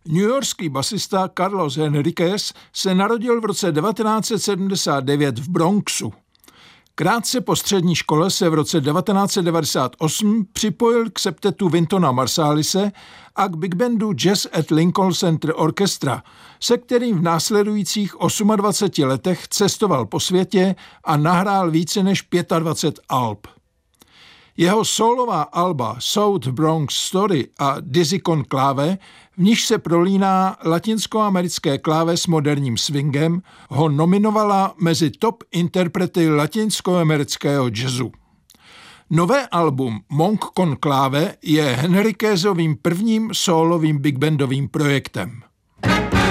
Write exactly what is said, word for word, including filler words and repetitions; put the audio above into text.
Newyorský basista Carlos Enriquez se narodil v roce devatenáct set sedmdesát devět v Bronxu. Krátce po střední škole se v roce devatenáct set devadesát osm připojil k septetu Wyntona Marsaalise a k big bandu Jazz at Lincoln Center Orchestra, se kterým v následujících dvaceti osmi letech cestoval po světě a nahrál více než dvacet pět alb. Jeho sólová alba South Bronx Story a Dizzy Conclave, v níž se prolíná latinskoamerické kláve s moderním swingem, ho nominovala mezi top interprety latinskoamerického jazzu. Nové album Monk Conclave je Enriquezovým prvním sólovým big bandovým projektem.